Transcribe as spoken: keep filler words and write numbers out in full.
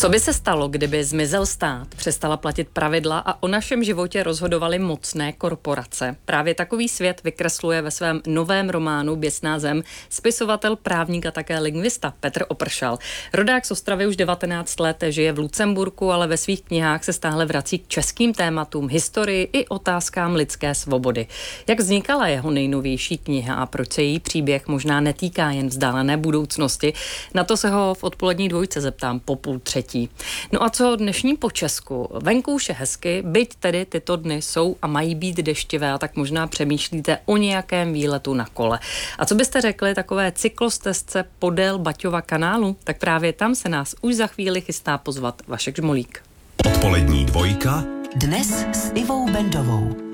Co by se stalo, kdyby zmizel stát, přestala platit pravidla a o našem životě rozhodovaly mocné korporace? Právě takový svět vykresluje ve svém novém románu Běsná zem spisovatel, právník a také lingvista Petr Opršal. Rodák z Ostravy už devatenáct let, žije v Lucemburku, ale ve svých knihách se stále vrací k českým tématům, historii i otázkám lidské svobody. Jak vznikala jeho nejnovější kniha a proč se její příběh možná netýká jen vzdálené budoucnosti? Na to se ho v odpolední dvojce zeptám po půl třetí. No a co dnešní po Česku? Venku už je hezky, byť tedy tyto dny jsou a mají být deštivé, a tak možná přemýšlíte o nějakém výletu na kole. A co byste řekli takové cyklostezce podél Baťova kanálu? Tak právě tam se nás už za chvíli chystá pozvat Vašek Žmolík. Odpolední dvojka. Dnes s Ivou Bendovou.